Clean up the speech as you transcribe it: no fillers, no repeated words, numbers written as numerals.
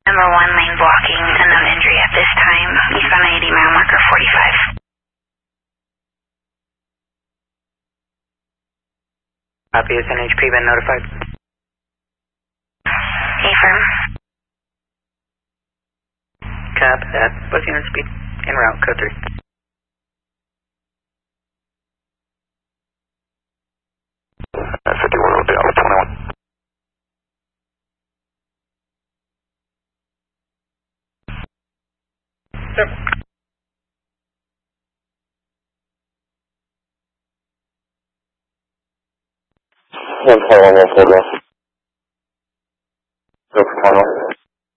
Number 1 lane blocking, unknown injury at this time. Eastbound 80 mile marker 45. Copy, is NHP been notified? Affirm. Copy that. What's unit speed? En route, code 3. At 51 will be out 21. Sir. One 21 will hold off. Go for 21.